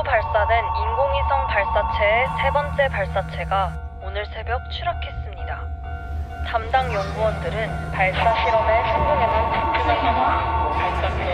발사된 인공위성 발사체의 세 번째 발사체가 오늘 새벽 추락했습니다. 담당 연구원들은 발사 실험에 성공에만 집중하고 발사